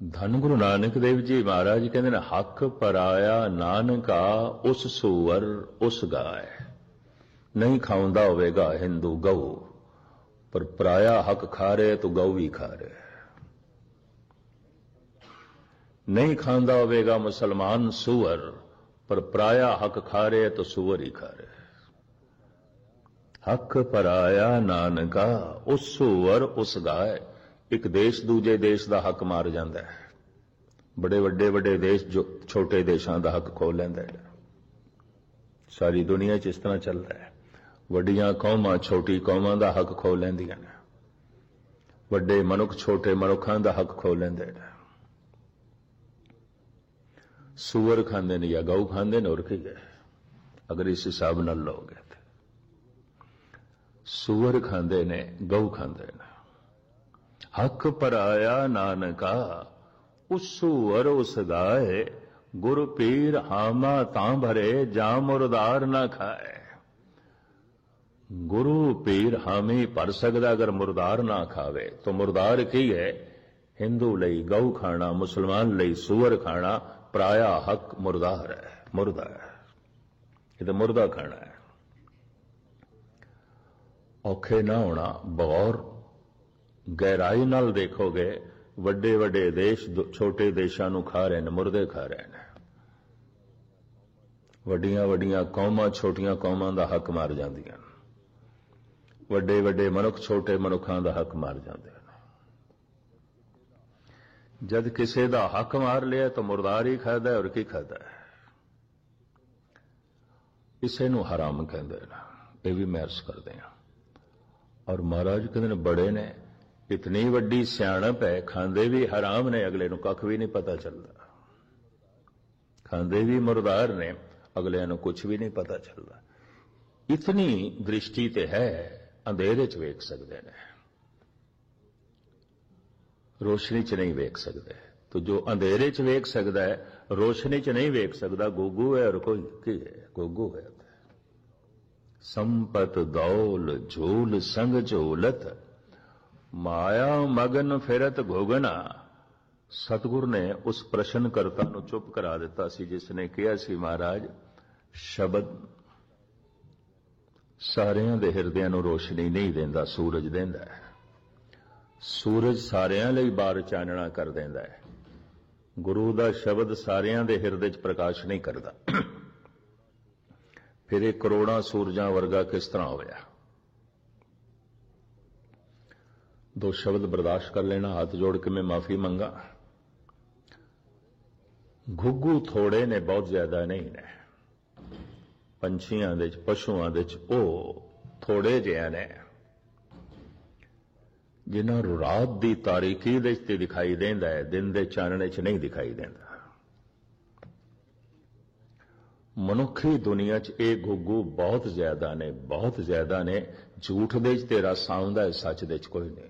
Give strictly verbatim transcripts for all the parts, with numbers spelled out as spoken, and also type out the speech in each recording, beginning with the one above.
धन गुरु नानक देव जी महाराज कहते हैं हक पराया नानका उस सूअर उस गाय। नहीं खाऊंदा होवेगा हिंदू गऊ, पर पराया हक खा रहे तो गऊ भी खा रहे। नहीं खांदा होवेगा मुसलमान सूअर, पर पराया हक खा रहे तो सूअर ही खा रहे। हक पराया नानका उस सूअर उस गाय। एक देश दूजे देश का हक मार जाता है, बड़े वड्डे वड्डे देश जो छोटे देशों का हक खो लेंदा है। सारी दुनिया च इस तरह चलता है। वड्डियां कौमां छोटी कौमां का हक खो लैंदियां ने, वड्डे मनुख छोटे मनुखां का हक खो लेंदे ने। सूअर खांदे ने या गऊ खांदे ने, और की है अगर इस हिसाब नाल लोगे तो। सूअर खांदे ने गऊ खांदे ने। हक पराया नानका उस सूअर उस गाय। गुरु पीर हामा तां भरे जा मुरदार ना खाए। गुरु पीर हामी भर सकदा अगर मुरदार ना खावे तो मुरदार की है? हिंदू लई गऊ खाना, मुसलमान लई सूअर खाना, पराया हक मुरदार है, मुर्दा है। ये तो मुर्दा खाना है। औखे ना होना, बगौर गहराई नाल देखोगे वड्डे वड्डे देश छोटे देशों नूं खा रहे हैं, मुर्दे खा रहे हैं। वड्डियां वड्डियां कौमां छोटियां कौमां दा हक मार जांदियां, वड्डे वड्डे मनुख छोटे मनुखां दा हक मार जांदे हैं। जद किसी दा हक मार लिया तो मुर्दार ही खादा है, और की खादा है? इसे नूं हराम कहंदे ने। ये भी मैं अर्ज करदे हां। और महाराज कहंदे ने बड़े ने इतनी वड्डी सियाणप है, खांदे भी हराम ने, अगले नूं कख भी नहीं पता चलता। खांदे भी मुर्दार ने, अगले नूं कुछ भी नहीं पता चलता। इतनी दृष्टि ते है, अंधेरे च वेख सकते हैं, रोशनी च नहीं वेख सकते। तो जो अंधेरे च वेख सकता है रोशनी च नहीं वेख सकता, गुगू है और कोई की है? गुगू है। संपत दौल झूल संग झूलत, माया मगन फिरत घोगना। सतगुर ने उस प्रश्नकर्ता नूं चुप करा दिता सी जिसने कहा सी महाराज शब्द सारियां दे हिरदियां नूं रोशनी नहीं देंदा, सूरज देंदा है। सूरज सारियां लई बार चानना कर देंदा है। गुरु दा शब्द सारियां दे हिरदे च प्रकाश नहीं करदा। फिर एक करोड़ां सूरजां वर्गा किस तरह होया? दो शब्द बर्दाश्त कर लेना, हाथ जोड़ के मैं माफी मंगा। घुग्गू थोड़े ने, बहुत ज्यादा नहीं ने। पंछियां दे च पशुआं दे च ओ थोड़े जिहा ने जिन्हां नूं रात दी तारीकी दे च दिखाई देंदा है, दिन दे चानणे च नहीं दिखाई देंदा। मनुखी दुनिया च ये घुग्गू बहुत ज्यादा ने, बहुत ज्यादा ने। झूठ दे च तेरा साउंदा है, सच दे च कोई नहीं।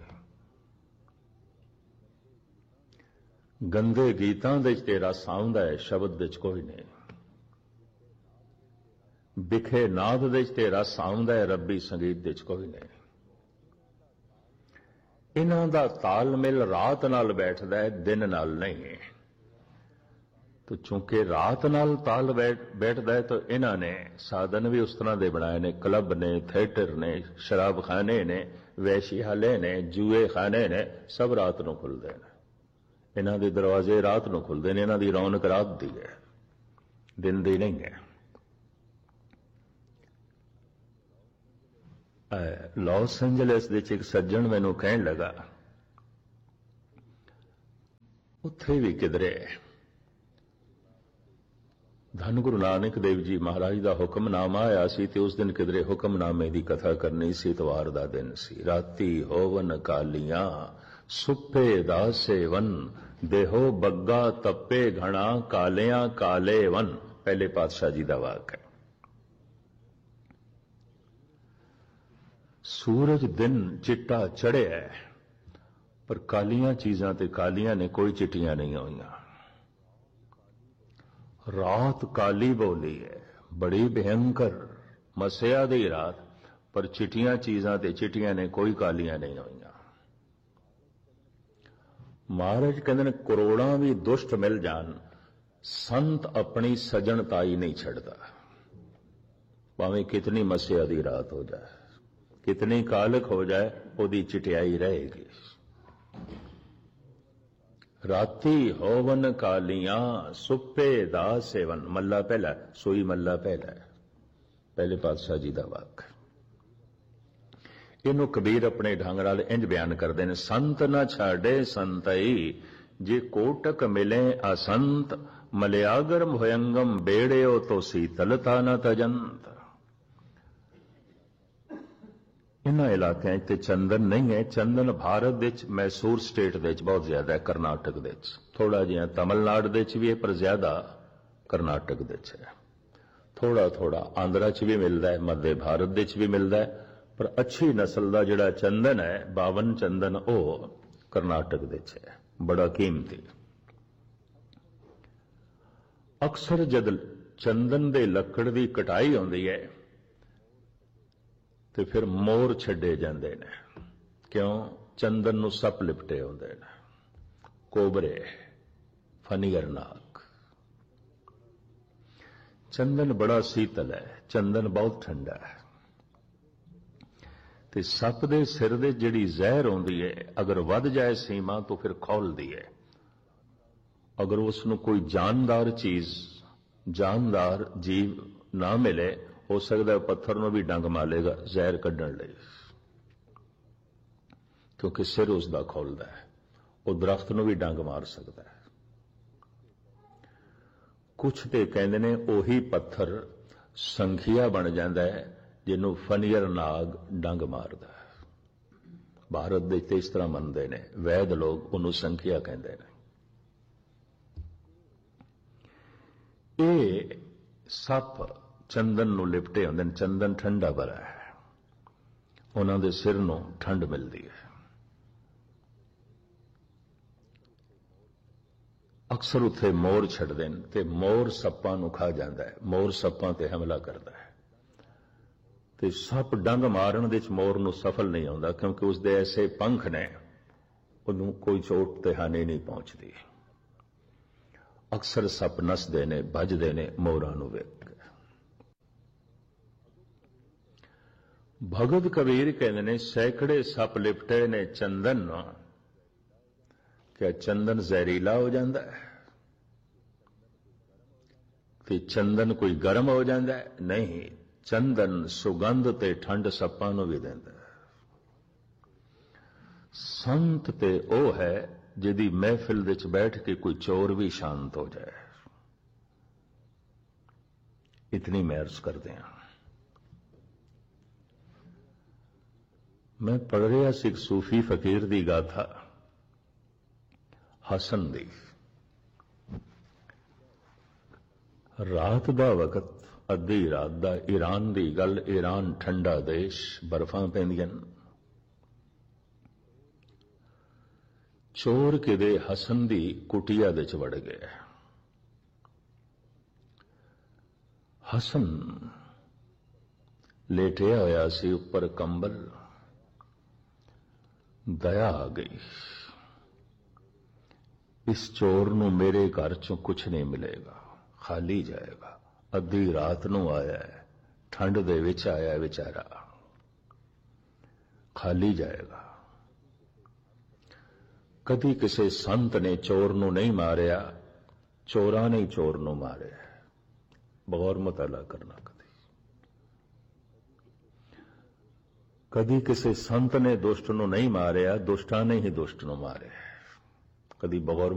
गंदे गीतां दे च तेरा साउंदा है, शब्द दे च कोई नहीं। बिखे नाद दे च तेरा साउंदा है, रब्बी संगीत दे च कोई नहीं। इन्हां दा तालमेल रात नाल बैठदा है, दिन नाल नहीं। तो चूंकि रात नाल ताल बैठ बैठदा है तो इन्हां ने साधन भी उस तरह दे बनाए ने। क्लब ने, थिएटर ने, शराब खाने ने, वैश्यालय ने, जुए खाने ने, सब रात नूं खुलदे ने। इन्हां दे दरवाजे रात नूं खुलदे ने। इन्हां दी रौनक रात दी है, दिन दी नहीं है। लॉस एंजलिस दे एक सज्जन मैनू कहन लगा, उत्थे भी किधरे धन गुरु नानक देव जी महाराज का हुक्मनामा आया सी ते उस दिन किधरे हुक्मनामे की कथा करनी सी। इतवार का दिन सी। राती होवन कालियां सुप्पे दासे वन, देहो बग्गा तप्पे घना, कालियां काले वन। पहले पातशाह जी का वाक है। सूरज दिन चिट्टा चढ़िया है, पर कालियां चीजां ते कालियां ने, कोई चिट्टियां नहीं होईयां। रात काली बोली है, बड़ी भयंकर मसिया दी रात, पर चिट्टियां चीजां ते चिट्टियां ने, कोई कालियां नहीं होईयां। महाराज कहते ने करोड़ां भी दुष्ट मिल जान, संत अपनी सजनताई नहीं छड़ता। भावें कितनी मस्या दी रात हो जाए, कितनी कालक हो जाए, ओदी चिटियाई रहेगी। राती होवन कालियां सुप्पे दा सेवन, मल्ला पहला, सोई मल्ला पहला, पहले पातशाह जी का वाक। इनू कबीर अपने ढंग नाल इंज बयान करते हैं, संत न छाड़े संतई, जे कोटक मिले असंत, मलयागर भयंगम बेड़ियो तो शीतलता न तजंत। इन्हां इलाकों ते चंदन नहीं है। चंदन भारत दे विच मैसूर स्टेट दे विच बहुत ज्यादा है, करनाटक दे विच थोड़ा जिहा, तमिलनाडु दे विच भी है पर ज्यादा करनाटक दे विच है। थोड़ा थोड़ा आंध्रा च भी मिलता है, मध्य भारत दे विच भी मिलता है, पर अच्छी नस्ल का जिहड़ा चंदन है, बावन चंदन, वह करनाटक दे विच है, बड़ा कीमती। अक्सर जद चंदन दे लकड़ की कटाई होंदी है तो फिर मोर छड्डे जाते हैं। क्यों? चंदन नूं सप लिपटे होंदे ने, कोबरे, फनीगर नाग। चंदन बड़ा शीतल है, चंदन बहुत ठंडा है। ते सप दे सिर दे जिहड़ी जहर होंदी है, अगर वध जाए सीमा तो फिर खौलदी है। अगर उसनूं कोई जानदार चीज, जानदार जीव ना मिले, हो सकता है पत्थर नूं भी डंग मारेगा जहर कढ़ण लई, क्योंकि सिर उसका खोलता है। वह दरख्त नूं भी डंग मार सकता है। कुछ तो कहते ने उही पत्थर संखिया बन जाता है, जिन्हों फनीयर नाग डंग मारदा है। भारत दे ते इस तरह मनते ने, वैद लोग उन्होंने संखिया कहते हैं। ये सप चंदन नूं लिपटे होंदे ने, चंदन ठंडा बड़ा है, उन्हां दे सिर नूं ठंड मिलती है। अक्सर उत्थे मोर छड्डदे ने ते मोर सप्पां नूं खा जांदा है, मोर सप्पां ते हमला करता है। ते सप डंग मारन दे मोर नूं सफल नहीं आउंदा, क्योंकि उसदे ऐसे पंख ने, उन्होंने कोई चोट ते हानि नहीं पहुंचती। अक्सर सप नसदे ने, भजदे ने मोरां नूं वेख के। भगत कबीर कहते ने, सैकड़े सप लिपटे ने चंदन नूं, क्या चंदन जहरीला हो जाता है? ते चंदन कोई गर्म हो जाता है? नहीं, चंदन सुगंध ते ठंड सप्पां नूं भी देंदा है। संत ते ओ है जिहदी महफिल विच बैठ के कोई चोर भी शांत हो जाए। इतनी महर्स करते हैं। मैं पढ़ रहा सी एक सूफी फकीर दी गाथा, हसन दी। रात दा वकत, अद्धी रात दा, ईरान दी गल, ईरान ठंडा देश, बर्फां पैंदियां। चोर किदे हसन दी कुटिया दे च वड़ गया। हसन लेटिया होया सी उपर कंबल। दया आ गई, इस चोर नूं मेरे घर चों कुछ नहीं मिलेगा, खाली जाएगा। अद्धी रात नूं आया है, ठंड दे विच आया बेचारा, खाली जाएगा। कदी किसी संत ने चोर नूं नहीं मारिया, चोरां ने चोर नूं मारिया। बगौर मुताला करना। कदी कदी किसी संत ने दुष्ट नूं नहीं मारिया, दुष्टां ने ही दुष्ट नूं मारिया। कदी बगौर